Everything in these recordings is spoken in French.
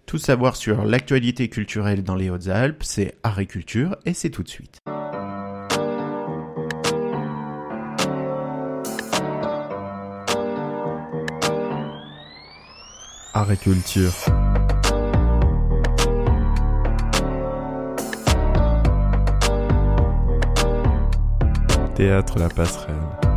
Tout savoir sur l'actualité culturelle dans les Hautes-Alpes, c'est Art et Culture et c'est tout de suite. Art et Culture. Théâtre La Passerelle.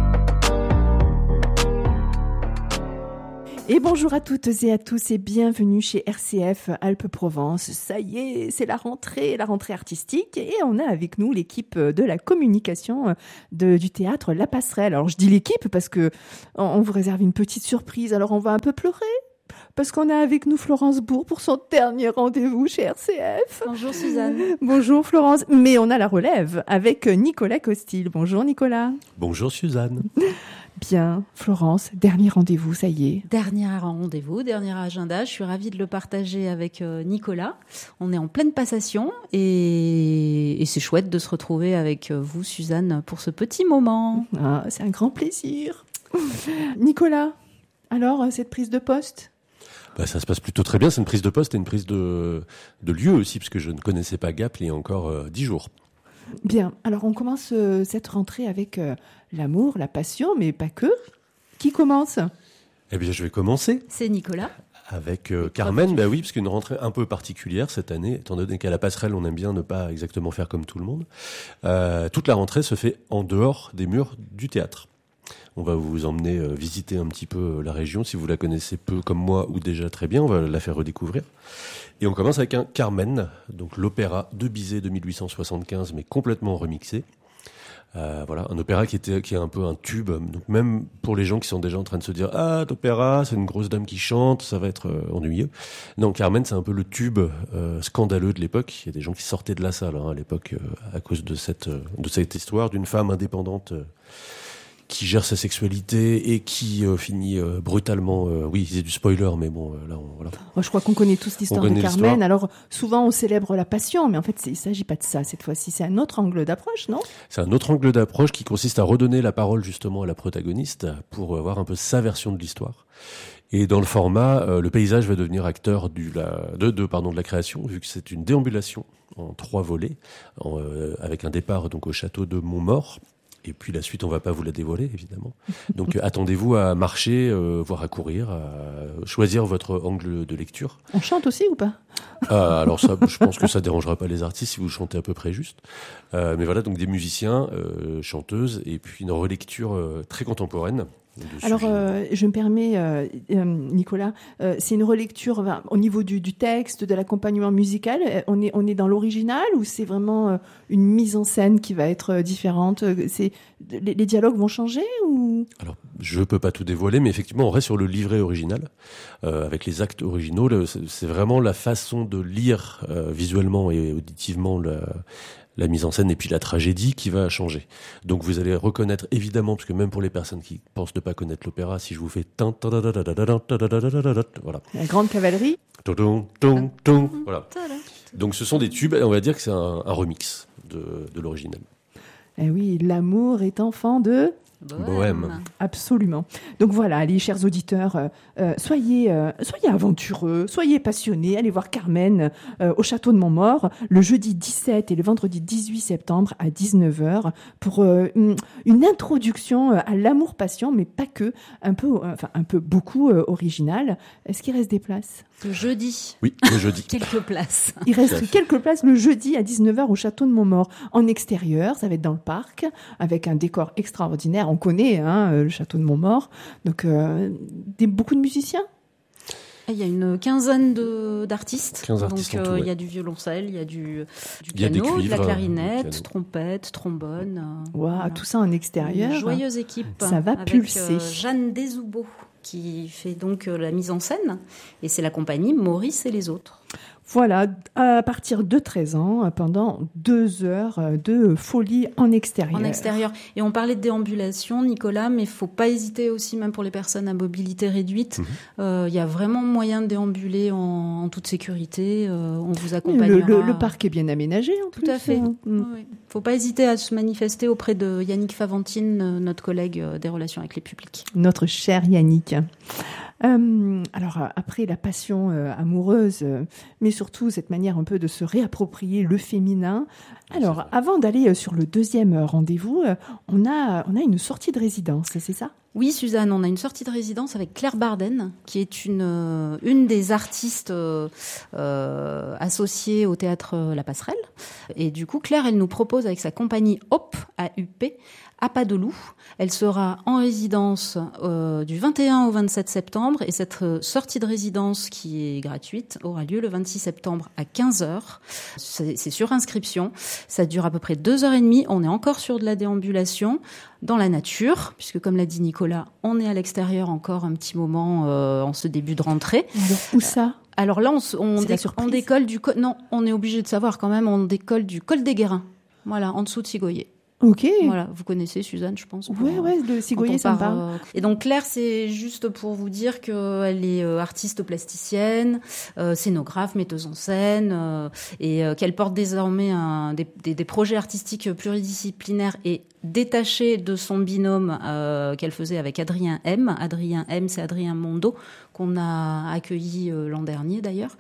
Et bonjour à toutes et à tous et bienvenue chez RCF Alpes-Provence. Ça y est, c'est la rentrée artistique et on a avec nous l'équipe de la communication du théâtre La Passerelle. Alors je dis l'équipe parce que on vous réserve une petite surprise, alors on va un peu pleurer. Parce qu'on a avec nous Florence Bourg pour son dernier rendez-vous chez RCF. Bonjour Suzanne. Bonjour Florence. Mais on a la relève avec Nicolas Costil. Bonjour Nicolas. Bonjour Suzanne. Bien, Florence, dernier rendez-vous, ça y est. Dernier rendez-vous, dernier agenda. Je suis ravie de le partager avec Nicolas. On est en pleine passation et c'est chouette de se retrouver avec vous, Suzanne, pour ce petit moment. Ah, c'est un grand plaisir. Nicolas, alors, cette prise de poste ? Ça se passe plutôt très bien. C'est une prise de poste et une prise de lieu aussi, parce que je ne connaissais pas Gap il y a encore 10 jours. Bien, alors on commence cette rentrée avec l'amour, la passion, mais pas que. Qui commence ? Eh bien, je vais commencer. C'est Nicolas. Avec Carmen, oui, parce qu'une rentrée un peu particulière cette année, étant donné qu'à la Passerelle, on aime bien ne pas exactement faire comme tout le monde. Toute la rentrée se fait en dehors des murs du théâtre. On va vous emmener visiter un petit peu la région, si vous la connaissez peu comme moi ou déjà très bien, on va la faire redécouvrir. Et on commence avec un Carmen, donc l'opéra de Bizet de 1875, mais complètement remixé. Voilà, un opéra qui est un peu un tube, donc même pour les gens qui sont déjà en train de se dire « Ah, l'opéra, c'est une grosse dame qui chante, ça va être ennuyeux ». Non, Carmen, c'est un peu le tube scandaleux de l'époque. Il y a des gens qui sortaient de la salle à l'époque à cause de cette histoire d'une femme indépendante qui gère sa sexualité et qui finit brutalement. Oui, c'est du spoiler, mais bon, là, voilà. Je crois qu'on connaît tous l'histoire de Carmen. Alors, souvent, on célèbre la passion, mais en fait, il ne s'agit pas de ça cette fois-ci. C'est un autre angle d'approche, non ? C'est un autre angle d'approche qui consiste à redonner la parole justement à la protagoniste pour avoir un peu sa version de l'histoire. Et dans le format, le paysage va devenir acteur de la création, vu que c'est une déambulation en 3 volets, avec un départ donc au château de Montmort. Et puis la suite, on va pas vous la dévoiler, évidemment. Donc attendez-vous à marcher, voire à courir, à choisir votre angle de lecture. On chante aussi ou pas ? Alors ça, je pense que ça dérangera pas les artistes si vous chantez à peu près juste. Mais voilà, donc des musiciens, chanteuses, et puis une relecture très contemporaine. Alors, je me permets, Nicolas, c'est une relecture au niveau du texte, de l'accompagnement musical. On est dans l'original ou c'est vraiment une mise en scène qui va être différente ? Les dialogues vont changer ou ? Alors, je peux pas tout dévoiler, mais effectivement, on reste sur le livret original, avec les actes originaux. C'est vraiment la façon de lire visuellement et auditivement la mise en scène et puis la tragédie qui va changer. Donc vous allez reconnaître évidemment, parce que même pour les personnes qui pensent ne pas connaître l'opéra, si je vous fais voilà. La grande cavalerie. Voilà. Donc ce sont des tubes, on va dire que c'est un remix de l'original. Eh oui, l'amour est enfant de... Bohème. Absolument. Donc voilà, allez, chers auditeurs, soyez aventureux, soyez passionnés, allez voir Carmen au château de Montmort le jeudi 17 et le vendredi 18 septembre à 19h pour une introduction à l'amour-passion, mais pas que, un peu beaucoup original. Est-ce qu'il reste des places ? Le jeudi. Oui, le jeudi. Quelques places. Il reste quelques places le jeudi à 19h au château de Montmort. En extérieur, ça va être dans le parc, avec un décor extraordinaire. On connaît le château de Montmort. Donc, beaucoup de musiciens. Il y a une quinzaine d'artistes. 15 artistes en tout, il y a du violoncelle, il y a du il y a piano, des cuivres, de la clarinette, trompette, trombone. Voilà. Tout ça en extérieur. Une joyeuse équipe. Ça va avec pulser. Jeanne Desoubeaux qui fait donc la mise en scène. Et c'est la compagnie Maurice et les autres. Voilà, à partir de 13 ans, pendant 2 heures de folie en extérieur. En extérieur. Et on parlait de déambulation, Nicolas, mais il ne faut pas hésiter aussi, même pour les personnes à mobilité réduite. Il y a vraiment moyen de déambuler en toute sécurité. On vous accompagnera. Le parc est bien aménagé, en plus. Tout à fait. Il ne faut pas hésiter à se manifester auprès de Yannick Favantine, notre collègue des relations avec les publics. Notre cher Yannick. Alors, après la passion amoureuse, mais surtout cette manière un peu de se réapproprier le féminin. Alors, avant d'aller sur le deuxième rendez-vous, on a une sortie de résidence, c'est ça ? Oui, Suzanne, on a une sortie de résidence avec Claire Barden, qui est une des artistes associées au théâtre La Passerelle. Et du coup, Claire, elle nous propose avec sa compagnie HOP, A-U-P, à Pas de Loup. Elle sera en résidence du 21 au 27 septembre et cette sortie de résidence qui est gratuite aura lieu le 26 septembre à 15h. C'est sur inscription. Ça dure à peu près 2h30. On est encore sur de la déambulation dans la nature, puisque comme l'a dit Nicolas, on est à l'extérieur encore un petit moment en ce début de rentrée. Alors, où ça ? Alors là, on décolle du col. Non, on est obligé de savoir quand même. On décolle du col des Guérins. Voilà, en dessous de Sigoyer. Ok. Voilà, vous connaissez Suzanne, je pense. Ouais, le Sigoyer, ça me parle. Et donc Claire, c'est juste pour vous dire qu'elle est artiste plasticienne, scénographe, metteuse en scène, et qu'elle porte désormais des projets artistiques pluridisciplinaires et détachés de son binôme qu'elle faisait avec Adrien M. Adrien M, c'est Adrien Mondo, qu'on a accueilli l'an dernier d'ailleurs.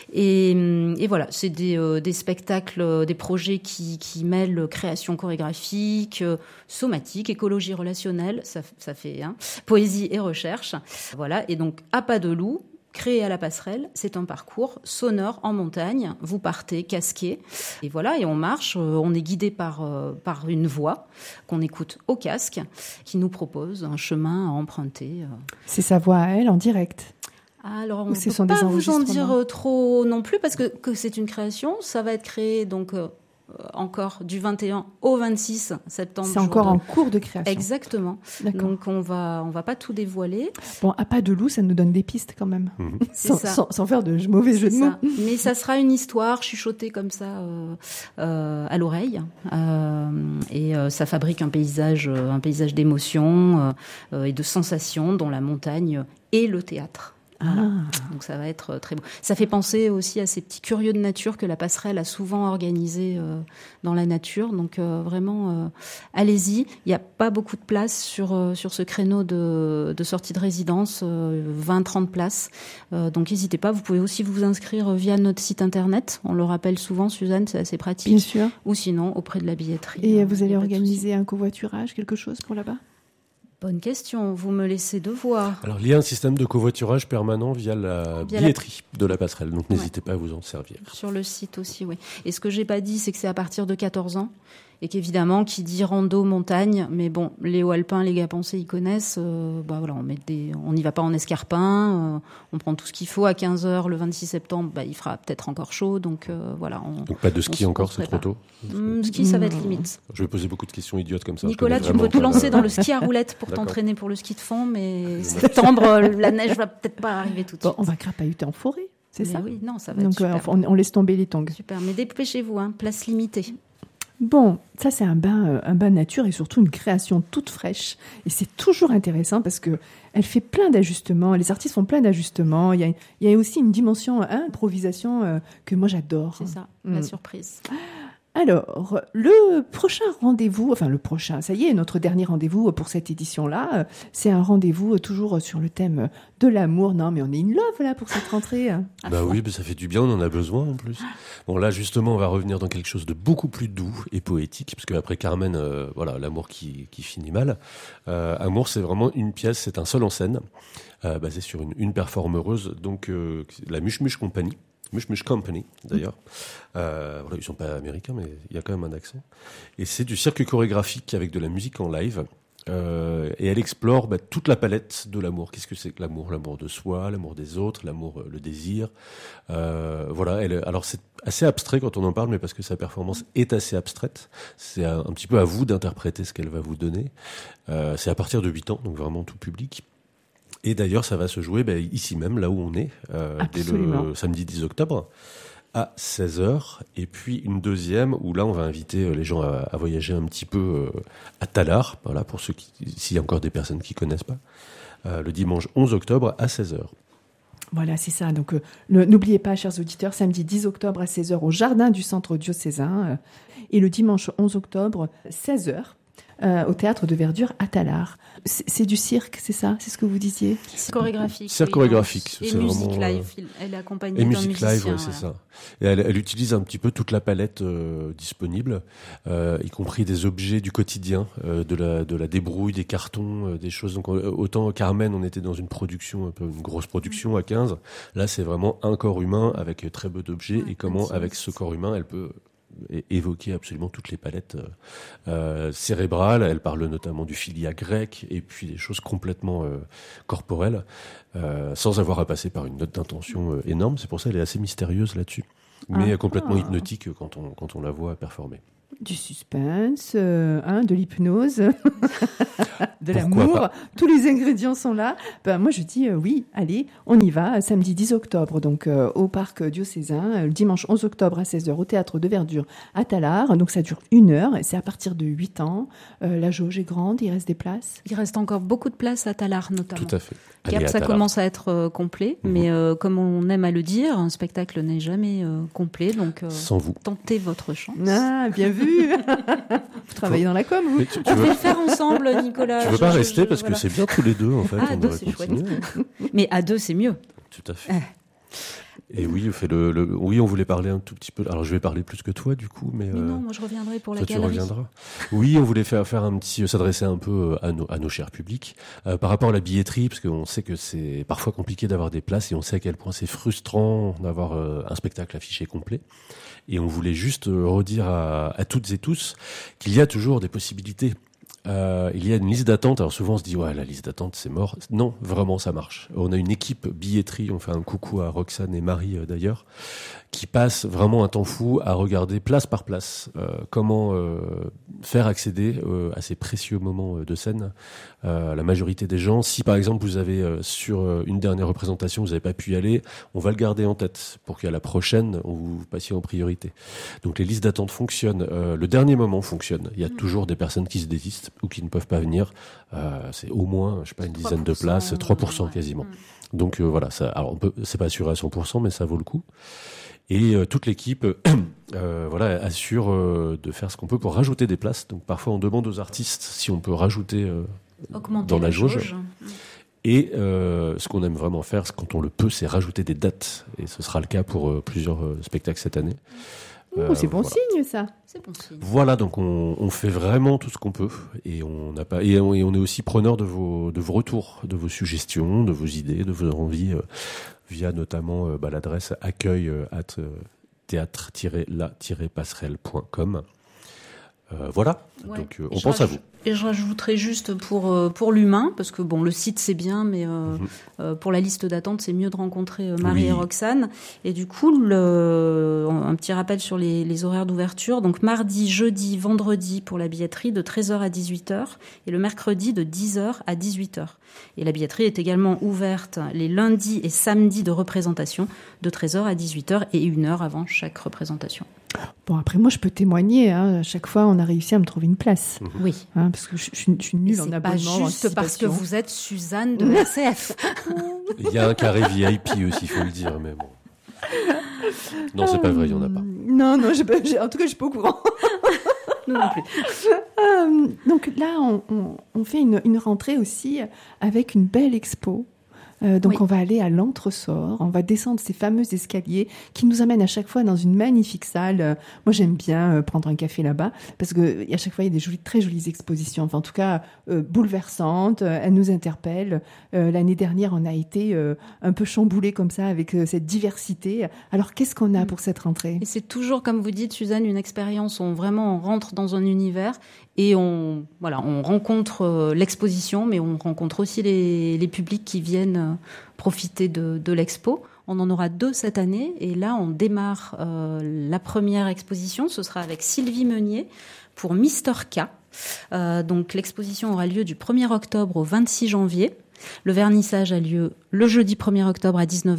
Et voilà, c'est des spectacles, des projets qui mêlent création chorégraphique, somatique, écologie relationnelle, ça fait poésie et recherche. Voilà, et donc à Pas de Loup, créé à La Passerelle, c'est un parcours sonore en montagne. Vous partez casqué et voilà, et on marche. On est guidé par une voix qu'on écoute au casque, qui nous propose un chemin à emprunter. C'est sa voix à elle en direct. Alors, on ne peut pas vous en dire trop non plus parce que c'est une création. Ça va être créé donc encore du 21 au 26 septembre. C'est encore en cours de création. Exactement. D'accord. Donc on va pas tout dévoiler. Bon, à Pas de Loup, ça nous donne des pistes quand même. Sans faire de mauvais jeu de mots. Mais ça sera une histoire chuchotée comme ça à l'oreille. Et ça fabrique un paysage d'émotions et de sensations dont la montagne et le théâtre. Voilà. Donc ça va être très beau. Ça fait penser aussi à ces petits curieux de nature que La Passerelle a souvent organisés dans la nature. Donc vraiment, allez-y. Il n'y a pas beaucoup de place sur ce créneau de sortie de résidence, 20-30 places. Donc n'hésitez pas. Vous pouvez aussi vous inscrire via notre site internet. On le rappelle souvent, Suzanne, c'est assez pratique. Bien sûr. Ou sinon, auprès de la billetterie. Et vous allez organiser un covoiturage, quelque chose pour là-bas ? Bonne question, vous me laissez devoir. Alors, il y a un système de covoiturage permanent via la billetterie de La Passerelle, donc n'hésitez pas à vous en servir. Sur le site aussi, oui. Et ce que j'ai pas dit, c'est que c'est à partir de 14 ans, et qu'évidemment, qui dit rando, montagne, mais bon, les hauts alpins, les gars pensés, ils connaissent, voilà, on n'y va pas en escarpin, on prend tout ce qu'il faut à 15h le 26 septembre, il fera peut-être encore chaud, donc voilà. Donc pas de ski encore, c'est trop tôt? Ski, ça va être limite. Je vais poser beaucoup de questions idiotes comme ça. Nicolas, tu peux te lancer dans le ski à roulettes pour t'entraîner pour le ski de fond, mais septembre, la neige va peut-être pas arriver tout de suite. On va crapahuter en forêt, c'est ça? Oui, non, ça va donc, être super. On laisse tomber les tongs. Super, mais dépêchez-vous, place limitée. Bon, ça c'est un bain nature et surtout une création toute fraîche. Et c'est toujours intéressant parce que elle fait plein d'ajustements. Les artistes font plein d'ajustements. Il y a aussi une dimension improvisation que moi j'adore. C'est ça, la surprise. Alors, le prochain rendez-vous, ça y est, notre dernier rendez-vous pour cette édition-là, c'est un rendez-vous toujours sur le thème de l'amour. Non, mais on est in love là pour cette rentrée. Oui, ça fait du bien, on en a besoin en plus. Bon, là justement, on va revenir dans quelque chose de beaucoup plus doux et poétique, parce qu'après Carmen, l'amour qui finit mal. Amour, c'est vraiment une pièce, c'est un seul en scène, basé sur une performeuse, donc la Mush Company. Mush Company, d'ailleurs. Ils sont pas américains, mais il y a quand même un accent. Et c'est du cirque chorégraphique avec de la musique en live. Et elle explore toute la palette de l'amour. Qu'est-ce que c'est que l'amour? L'amour de soi, l'amour des autres, l'amour, le désir. Alors c'est assez abstrait quand on en parle, mais parce que sa performance est assez abstraite. C'est un petit peu à vous d'interpréter ce qu'elle va vous donner. C'est à partir de 8 ans, donc vraiment tout public. Et d'ailleurs, ça va se jouer ici même, là où on est, dès le samedi 10 octobre, à 16h. Et puis une deuxième, où là, on va inviter les gens à voyager un petit peu à Tallard, voilà, pour ceux s'il y a encore des personnes qui ne connaissent pas, le dimanche 11 octobre à 16h. Voilà, c'est ça. Donc, n'oubliez pas, chers auditeurs, samedi 10 octobre à 16h au Jardin du Centre Diocésain et le dimanche 11 octobre, 16h. au théâtre de verdure à Tallard. C'est du cirque, c'est ça? C'est ce que vous disiez? Chorégraphique. Cirque chorégraphique. Et c'est musique vraiment, live. Elle est accompagnée et d'un musique musicien. live, ouais, c'est ça. Et elle utilise un petit peu toute la palette disponible, y compris des objets du quotidien, de la débrouille, des cartons, des choses. Donc autant Carmen, on était dans une production, un peu une grosse production à 15. Là, c'est vraiment un corps humain avec très peu d'objets, et comment avec ce corps humain, elle peut évoquer absolument toutes les palettes cérébrales. Elle parle notamment du filia grec et puis des choses complètement corporelles, sans avoir à passer par une note d'intention énorme. C'est pour ça qu'elle est assez mystérieuse là-dessus, mais complètement hypnotique quand on la voit performer. Du suspense, de l'hypnose, de l'amour. pas. Tous les ingrédients sont là. Moi, je dis oui, allez, on y va. Samedi 10 octobre, donc au parc diocésain. Le dimanche 11 octobre à 16h au théâtre de verdure à Tallard. Donc ça dure 1 heure. Et c'est à partir de 8 ans. La jauge est grande. Il reste des places. Il reste encore beaucoup de place à Tallard, notamment. Tout à fait. Cap, ça commence à être complet, mais comme on aime à le dire, un spectacle n'est jamais complet, donc sans vous. Tentez votre chance. Ah, bien vu. Vous travaillez dans la com, vous. Tu On veux, va le faire ensemble, Nicolas. tu veux pas rester parce voilà. que c'est bien tous les deux en fait. Ah, à on deux, devrait c'est chouette. continuer. Mais à 2, c'est mieux. Tout à fait. Et oui, oui, on voulait parler un tout petit peu. Alors, je vais parler plus que toi, du coup, mais non, moi je reviendrai pour la toi, tu galerie. reviendras. Oui, on voulait faire un petit, s'adresser un peu à nos chers publics par rapport à la billetterie, parce qu'on sait que c'est parfois compliqué d'avoir des places et on sait à quel point c'est frustrant d'avoir un spectacle affiché complet. Et on voulait juste redire à toutes et tous qu'il y a toujours des possibilités. Il y a une liste d'attente. Alors souvent on se dit ouais, la liste d'attente c'est mort. Non, vraiment ça marche. On a une équipe billetterie, on fait un coucou à Roxane et Marie d'ailleurs, qui passe vraiment un temps fou à regarder place par place comment faire accéder à ces précieux moments de scène la majorité des gens. Si par exemple vous avez sur une dernière représentation vous n'avez pas pu y aller, on va le garder en tête pour qu'à la prochaine on vous passiez en priorité. Donc les listes d'attente fonctionnent, le dernier moment fonctionne. Il y a toujours des personnes qui se désistent ou qui ne peuvent pas venir. C'est au moins, je sais pas, une dizaine de places, 3% quasiment. Donc voilà, ça. Alors c'est pas assuré à 100%, mais ça vaut le coup. Et toute l'équipe voilà, assure de faire ce qu'on peut pour rajouter des places. Donc parfois on demande aux artistes si on peut rajouter dans la jauge. Et ce qu'on aime vraiment faire, quand on le peut, c'est rajouter des dates. Et ce sera le cas pour plusieurs spectacles cette année. C'est bon signe, ça. C'est bon signe. Voilà, donc on fait vraiment tout ce qu'on peut. Et on est aussi preneur de vos retours, de vos suggestions, de vos idées, de vos envies, via notamment l'adresse accueil@théâtre-la-passerelle.com. Voilà, Ouais. donc on pense à vous. Et je rajouterai juste pour l'humain, parce que bon, le site c'est bien, mais pour la liste d'attente, c'est mieux de rencontrer Marie et Roxane. Et du coup, un petit rappel sur les horaires d'ouverture. Donc mardi, jeudi, vendredi pour la billetterie de 13h à 18h et le mercredi de 10h à 18h. Et la billetterie est également ouverte les lundis et samedis de représentation de 13h à 18h et 1 heure avant chaque représentation. Bon, après, moi, je peux témoigner. À chaque fois, on a réussi à me trouver une place. Oui. Parce que je suis nulle en abonnement. C'est pas juste parce que vous êtes Suzanne de RCF. Il y a un carré VIP aussi, il faut le dire, mais bon. Non, c'est pas vrai, il n'y en a pas. Non, en tout cas, je suis pas au courant. Nous non plus. Donc là, on fait une rentrée aussi avec une belle expo. Donc on va aller à l'entresort, on va descendre ces fameux escaliers qui nous amènent à chaque fois dans une magnifique salle. Moi j'aime bien prendre un café là-bas parce que à chaque fois il y a des très jolies expositions, enfin en tout cas bouleversantes, elles nous interpellent. L'année dernière on a été un peu chamboulés comme ça avec cette diversité. Alors qu'est-ce qu'on a pour cette rentrée ? Et c'est toujours, comme vous dites Suzanne, une expérience où on rentre dans un univers et on rencontre l'exposition, mais on rencontre aussi les publics qui viennent profiter de l'expo. On en aura 2 cette année et là on démarre la première exposition, ce sera avec Sylvie Meunier pour Mister K. Donc l'exposition aura lieu du 1er octobre au 26 janvier. Le vernissage a lieu le jeudi 1er octobre à 19h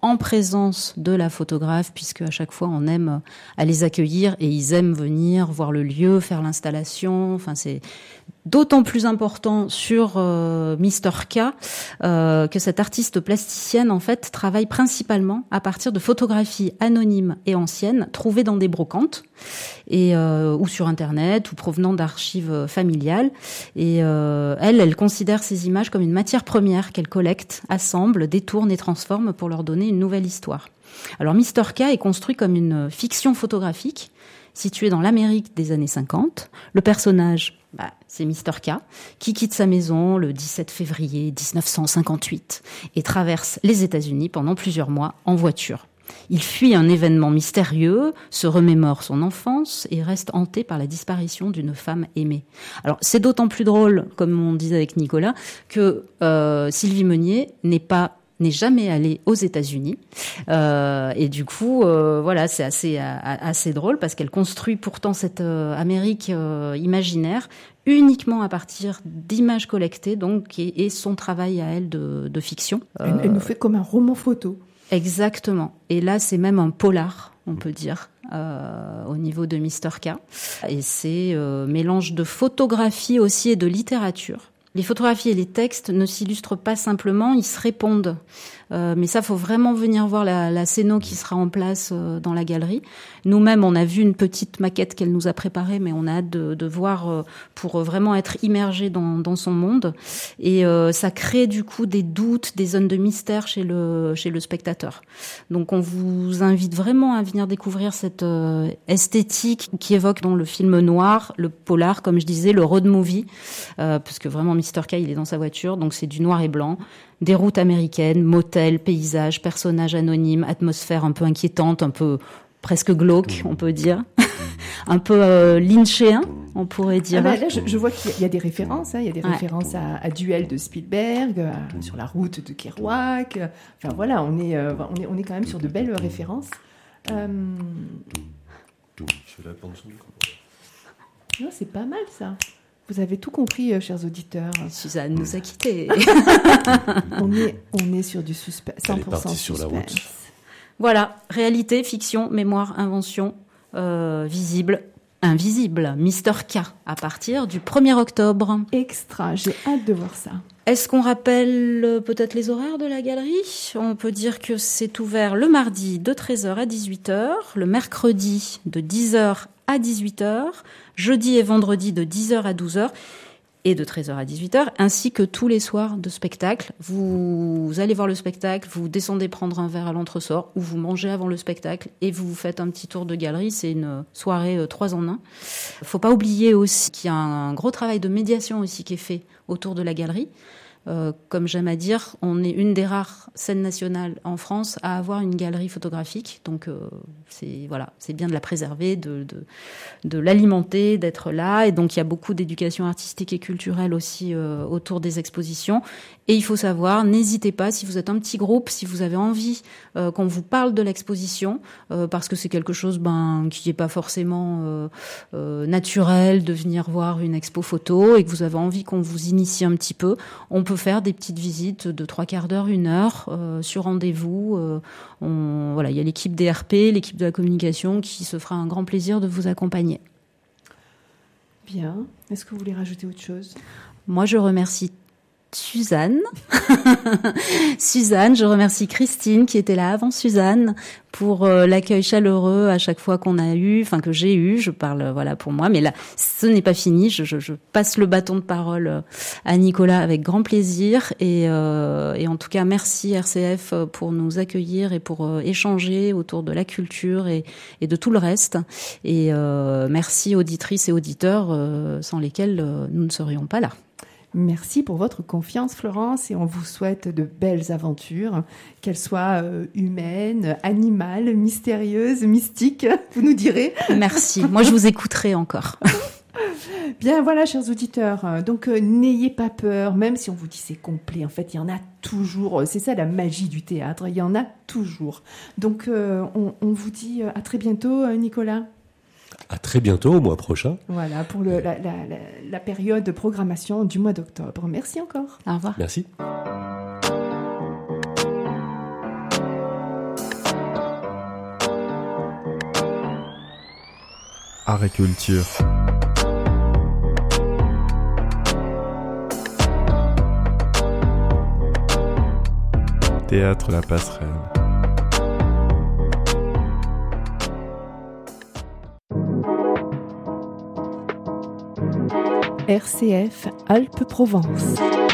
en présence de la photographe, puisque à chaque fois on aime à les accueillir et ils aiment venir voir le lieu, faire l'installation. Enfin, c'est d'autant plus important sur Mister K que cette artiste plasticienne en fait travaille principalement à partir de photographies anonymes et anciennes trouvées dans des brocantes et ou sur internet ou provenant d'archives familiales. Et elle considère ces images comme une matière première qu'elle collecte, assemble, détourne et transforme pour leur donner une nouvelle histoire. Alors Mister K est construit comme une fiction photographique située dans l'Amérique des années 50. Le personnage, c'est Mister K, qui quitte sa maison le 17 février 1958 et traverse les États-Unis pendant plusieurs mois en voiture. Il fuit un événement mystérieux, se remémore son enfance et reste hanté par la disparition d'une femme aimée. Alors, c'est d'autant plus drôle, comme on disait avec Nicolas, que Sylvie Meunier n'est jamais allée aux États-Unis et du coup voilà, c'est assez drôle parce qu'elle construit pourtant cette Amérique imaginaire uniquement à partir d'images collectées donc et son travail à elle de fiction. Elle nous fait comme un roman photo. Exactement. Et là, c'est même un polar, on peut dire, au niveau de Mister K. Et c'est mélange de photographie aussi et de littérature. Les photographies et les textes ne s'illustrent pas simplement, ils se répondent. Mais ça, faut vraiment venir voir la scéno qui sera en place dans la galerie. Nous-mêmes, on a vu une petite maquette qu'elle nous a préparée, mais on a hâte de voir pour vraiment être immergé dans son monde. Et ça crée du coup des doutes, des zones de mystère chez le spectateur. Donc, on vous invite vraiment à venir découvrir cette esthétique qui évoque dans le film noir, le polar, comme je disais, le road movie, parce que vraiment Mister K, il est dans sa voiture, donc c'est du noir et blanc. Des routes américaines, motels, paysages, personnages anonymes, atmosphère un peu inquiétante, un peu presque glauque, on peut dire. Un peu lynchéen, on pourrait dire. Là, je vois qu'il y a des références. Il y a des références à Duel de Spielberg, sur la route de Kerouac. Enfin voilà, on est quand même sur de belles références. Non, c'est pas mal ça. Vous avez tout compris, chers auditeurs. Suzanne nous a quittés. on est sur du suspense, 100% suspense. Sur la route. Voilà, réalité, fiction, mémoire, invention, visible, invisible. Mister K, à partir du 1er octobre. Extra, j'ai hâte de voir ça. Est-ce qu'on rappelle peut-être les horaires de la galerie ? On peut dire que c'est ouvert le mardi de 13h à 18h, le mercredi de 10h à 18h, jeudi et vendredi de 10h à 12h et de 13h à 18h, ainsi que tous les soirs de spectacle. Vous allez voir le spectacle, vous descendez prendre un verre à l'entresort ou vous mangez avant le spectacle et vous faites un petit tour de galerie. C'est une soirée 3 en 1. Faut pas oublier aussi qu'il y a un gros travail de médiation aussi qui est fait autour de la galerie. Comme j'aime à dire, on est une des rares scènes nationales en France à avoir une galerie photographique. Donc c'est bien de la préserver, de l'alimenter, d'être là. Et donc il y a beaucoup d'éducation artistique et culturelle aussi autour des expositions. Et il faut savoir, n'hésitez pas, si vous êtes un petit groupe, si vous avez envie qu'on vous parle de l'exposition, parce que c'est quelque chose qui n'est pas forcément naturel de venir voir une expo photo et que vous avez envie qu'on vous initie un petit peu, on peut faire des petites visites de 3/4 d'heure, 1 heure sur rendez-vous. Il y a l'équipe des RP, l'équipe de la communication qui se fera un grand plaisir de vous accompagner. Bien. Est-ce que vous voulez rajouter autre chose ? Moi, je remercie Suzanne, je remercie Christine qui était là avant Suzanne pour l'accueil chaleureux à chaque fois que j'ai eu. Je parle pour moi, mais là ce n'est pas fini. Je passe le bâton de parole à Nicolas avec grand plaisir et en tout cas merci RCF pour nous accueillir et pour échanger autour de la culture et de tout le reste. Et merci auditrices et auditeurs sans lesquels nous ne serions pas là. Merci pour votre confiance, Florence, et on vous souhaite de belles aventures, qu'elles soient humaines, animales, mystérieuses, mystiques, vous nous direz. Merci, moi je vous écouterai encore. Bien, voilà, chers auditeurs, donc n'ayez pas peur, même si on vous dit c'est complet, en fait, il y en a toujours, c'est ça la magie du théâtre, il y en a toujours. Donc, on vous dit à très bientôt, Nicolas. À très bientôt, au mois prochain. Voilà, pour la période de programmation du mois d'octobre. Merci encore. Au revoir. Merci. Art et culture. Théâtre La Passerelle. RCF Alpes-Provence.